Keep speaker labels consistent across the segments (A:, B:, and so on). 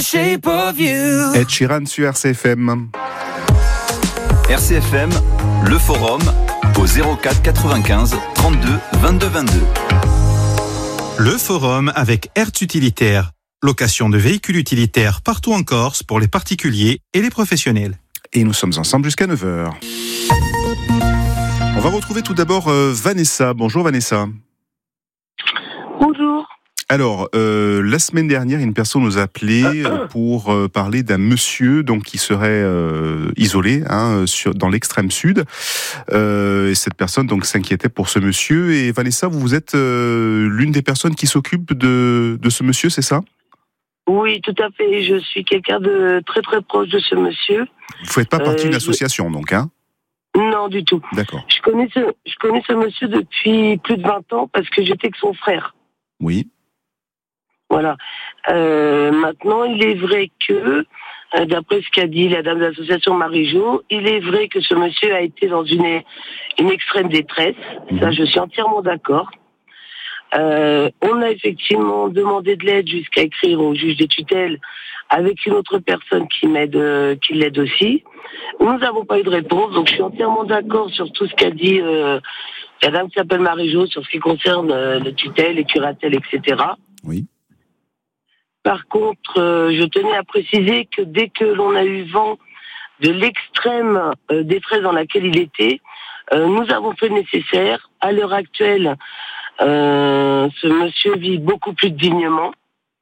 A: Shape of you.
B: Ed Sheeran sur RCFM.
C: RCFM, le forum au 04 95 32 22 22.
D: Le forum avec Hertz Utilitaire. Location de véhicules utilitaires partout en Corse pour les particuliers et les professionnels.
B: Et nous sommes ensemble jusqu'à 9h. On va retrouver tout d'abord Vanessa. Bonjour Vanessa.
E: Bonjour.
B: Alors, la semaine dernière, une personne nous a appelé pour parler d'un monsieur donc qui serait isolé dans l'extrême sud. Et cette personne donc s'inquiétait pour ce monsieur. Et Vanessa, vous êtes l'une des personnes qui s'occupe de ce monsieur, c'est ça ?
E: Oui, tout à fait. Je suis quelqu'un de très très proche de ce monsieur.
B: Vous ne faites pas partie d'une association donc, hein ?
E: Non, du tout.
B: D'accord.
E: Je connais ce monsieur depuis plus de 20 ans parce que j'étais que son frère.
B: Oui.
E: Voilà. Maintenant, il est vrai que, d'après ce qu'a dit la dame de l'association Marie-Jo, il est vrai que ce monsieur a été dans une extrême détresse. Ça, je suis entièrement d'accord. On a effectivement demandé de l'aide jusqu'à écrire au juge des tutelles avec une autre personne qui l'aide aussi. Nous n'avons pas eu de réponse, donc je suis entièrement d'accord sur tout ce qu'a dit la dame qui s'appelle Marie-Jo sur ce qui concerne les tutelles, les curatelles, etc.
B: Oui.
E: Par contre, je tenais à préciser que dès que l'on a eu vent de l'extrême détresse dans laquelle il était, nous avons fait le nécessaire. À l'heure actuelle, ce monsieur vit beaucoup plus dignement.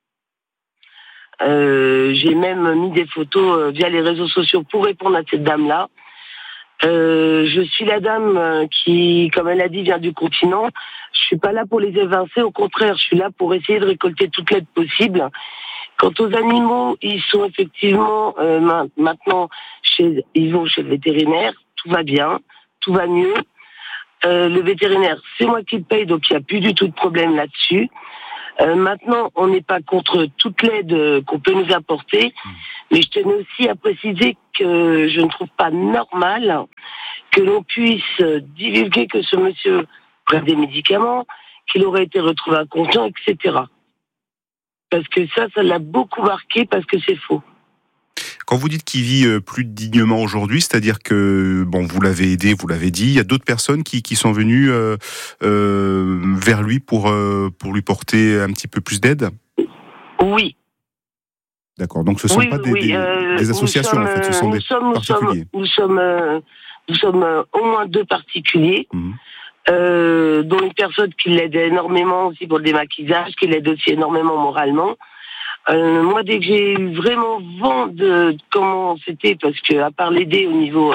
E: J'ai même mis des photos via les réseaux sociaux pour répondre à cette dame-là. Je suis la dame qui, comme elle a dit, vient du continent. Je suis pas là pour les évincer, au contraire, je suis là pour essayer de récolter toute l'aide possible. Quant aux animaux, ils sont effectivement maintenant ils vont chez le vétérinaire, tout va bien, tout va mieux. Le vétérinaire, c'est moi qui le paye, donc il n'y a plus du tout de problème là-dessus. Maintenant, on n'est pas contre toute l'aide qu'on peut nous apporter, mais je tenais aussi à préciser que je ne trouve pas normal que l'on puisse divulguer que ce monsieur prenne des médicaments, qu'il aurait été retrouvé inconscient, etc. Parce que ça l'a beaucoup marqué, parce que c'est faux.
B: Quand vous dites qu'il vit plus dignement aujourd'hui, c'est-à-dire que vous l'avez aidé, vous l'avez dit, il y a d'autres personnes qui sont venues vers lui pour lui porter un petit peu plus d'aide ?
E: Oui.
B: D'accord, donc ce ne sont pas des associations, en fait, ce sont des particuliers.
E: Nous sommes au moins 2 particuliers, dont une personne qui l'aide énormément aussi pour le démaquillage, qui l'aide aussi énormément moralement. Moi, dès que j'ai eu vraiment vent de comment c'était, parce que à part l'aider au niveau,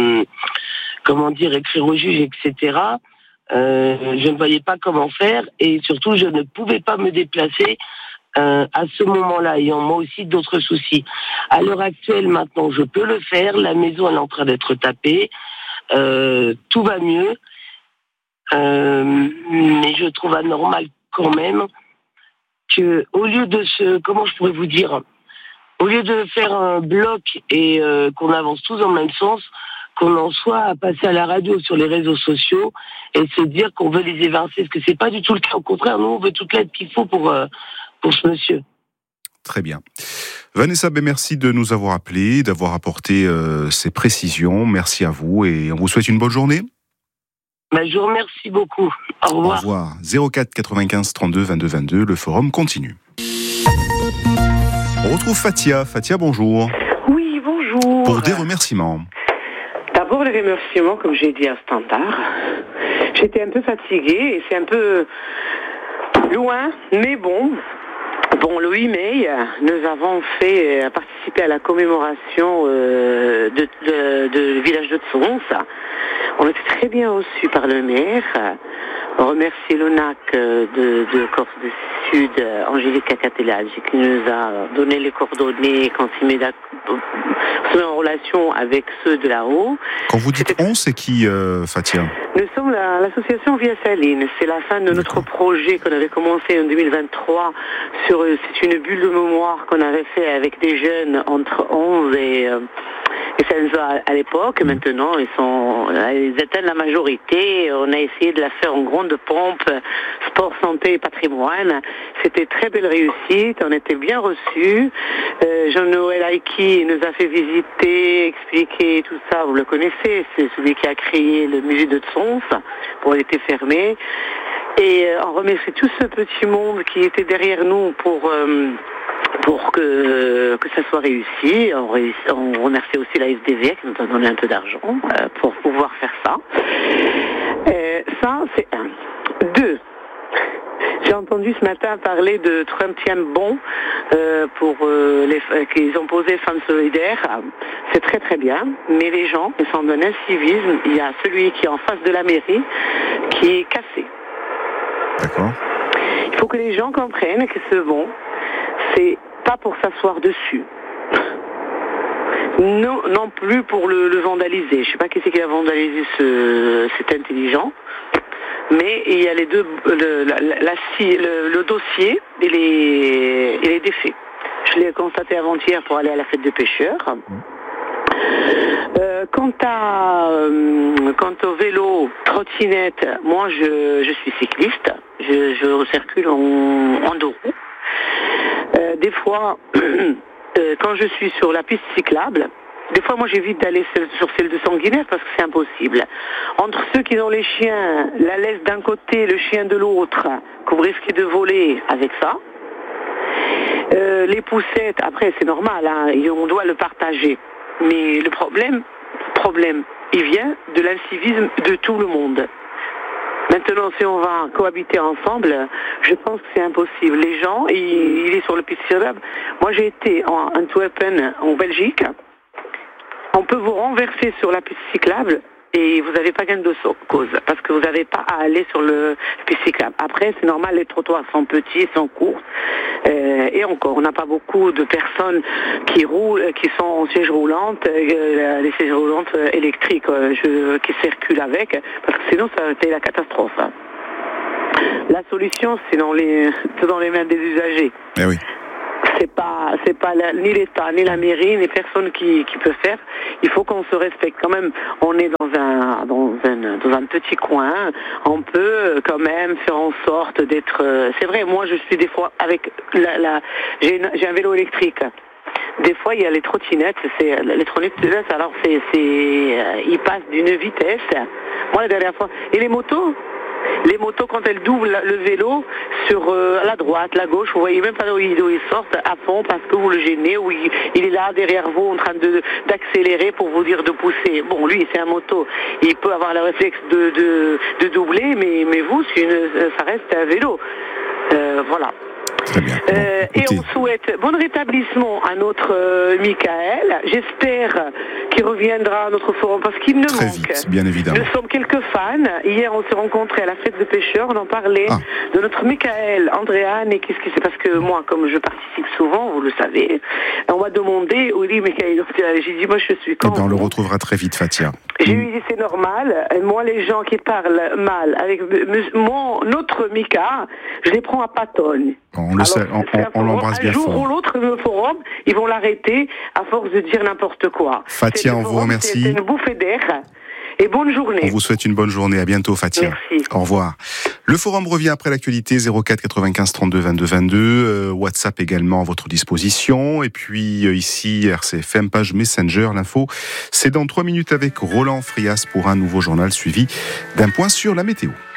E: écrire au juge, etc., je ne voyais pas comment faire, et surtout, je ne pouvais pas me déplacer à ce moment-là, ayant moi aussi d'autres soucis. À l'heure actuelle, maintenant, je peux le faire. La maison, elle est en train d'être tapée. Tout va mieux. Mais je trouve anormal quand même que, au lieu de au lieu de faire un bloc et qu'on avance tous dans le même sens, qu'on en soit à passer à la radio sur les réseaux sociaux et se dire qu'on veut les évincer, parce que c'est pas du tout le cas. Au contraire, nous, on veut toute l'aide qu'il faut pour ce monsieur.
B: Très bien. Vanessa, merci de nous avoir appelés, d'avoir apporté ces précisions. Merci à vous et on vous souhaite une bonne journée.
E: Je vous remercie beaucoup. Au revoir.
B: Au revoir. 04 95 32 22 22, le forum continue. On retrouve Fatia. Fatia, bonjour.
F: Oui, bonjour.
B: Pour des remerciements.
F: D'abord, les remerciements, comme j'ai dit à Standard. J'étais un peu fatiguée et c'est un peu loin, mais bon. Le 8 mai, nous avons participé à la commémoration de village de Tsons. On était très bien reçus par le maire. On remercie l'ONAC de Corse du Sud, Angélique Catelage, qui nous a donné les coordonnées quand il met en relation avec ceux de là-haut.
B: Quand vous dites on, c'est qui, Fatia ?
F: Nous sommes l'association Via Saline. C'est la fin de notre projet qu'on avait commencé en 2023. C'est une bulle de mémoire qu'on avait fait avec des jeunes entre 11 Et Senza à l'époque, maintenant, ils atteignent la majorité. On a essayé de la faire en grande pompe, sport, santé et patrimoine. C'était très belle réussite, on était bien reçus. Jean-Noël Aiki nous a fait visiter, expliquer tout ça, vous le connaissez, c'est celui qui a créé le musée de Tsons, pour il était fermé. Et on remercie tout ce petit monde qui était derrière nous pour que ça soit réussi. On remercie aussi la SDV qui nous a donné un peu d'argent pour pouvoir faire ça. Ça, c'est un. Deux, j'ai entendu ce matin parler de Trumpien bon pour qu'ils ont posé femmes solidaires. C'est très très bien, mais les gens, ils sont d'un incivisme. Il y a celui qui est en face de la mairie qui est cassé.
B: D'accord.
F: Il faut que les gens comprennent que ce bon, c'est pas pour s'asseoir dessus. Non plus pour le vandaliser. Je sais pas qui c'est qui a vandalisé cet intelligent. Mais il y a les deux, le dossier et les défaits. Je l'ai constaté avant-hier pour aller à la fête des pêcheurs. Quant au vélo, trottinette, moi je suis cycliste. Je circule en deux roues. Des fois, quand je suis sur la piste cyclable, des fois, moi, j'évite d'aller sur celle de Sanguinaire parce que c'est impossible. Entre ceux qui ont les chiens, la laisse d'un côté, le chien de l'autre, que vous risquez de voler avec ça. Les poussettes, après, c'est normal, hein, on doit le partager. Mais le problème, il vient de l'incivisme de tout le monde. Maintenant, si on va cohabiter ensemble, je pense que c'est impossible. Les gens, il est sur le piste cyclable. Moi, j'ai été en Antwerpen, en Belgique. On peut vous renverser sur la piste cyclable et vous n'avez pas gain de cause parce que vous n'avez pas à aller sur le piste cyclable. Après, c'est normal, les trottoirs sont petits, sont courts. Et encore, on n'a pas beaucoup de personnes qui roulent, qui sont en siège roulante, les sièges roulantes électriques qui circulent avec, parce que sinon ça a été la catastrophe. La solution, c'est dans les mains des usagers.
B: Eh oui.
F: C'est pas ni l'État, ni la mairie, ni personne qui peut faire. Il faut qu'on se respecte quand même. On est dans un petit coin. On peut quand même faire en sorte d'être. C'est vrai. Moi, je suis des fois avec j'ai un vélo électrique. Des fois, il y a les trottinettes. Les trottinettes. Alors, ils passent d'une vitesse. Moi, la dernière fois. Et les motos. Les motos, quand elles doublent le vélo sur la droite, la gauche, vous voyez même pas d'où ils sortent à fond parce que vous le gênez, ou il est là derrière vous en train d'accélérer pour vous dire de pousser. Bon, lui, c'est un moto, il peut avoir le réflexe de doubler, mais vous, ça reste un vélo. Voilà.
B: Très bien. Bon,
F: et on souhaite bon rétablissement à notre Michael. J'espère qu'il reviendra à notre forum parce qu'il nous
B: très
F: manque.
B: Vite, bien évidemment.
F: Nous sommes quelques fans. Hier, on s'est rencontrés à la fête de pêcheurs. On en parlait de notre Michael, Andréane et qu'est-ce qui c'est parce que moi, comme je participe souvent, vous le savez, on m'a demandé où est Michael. J'ai dit moi je suis quand.
B: On le retrouvera très vite, Fatia.
F: J'ai lui dit c'est normal. Moi, les gens qui parlent mal avec notre Mika, je les prends à patogne.
B: On l'embrasse bien fort.
F: Un jour ou l'autre, le forum, ils vont l'arrêter à force de dire n'importe quoi.
B: Fatia, on vous remercie.
F: C'est une bouffée d'air. Et bonne journée.
B: On vous souhaite une bonne journée. À bientôt, Fatia.
F: Merci.
B: Au revoir. Le forum revient après l'actualité. 04 95 32 22 22. WhatsApp également à votre disposition. Et puis ici, RCFM, page Messenger. L'info, c'est dans 3 minutes avec Roland Frias pour un nouveau journal suivi d'un point sur la météo.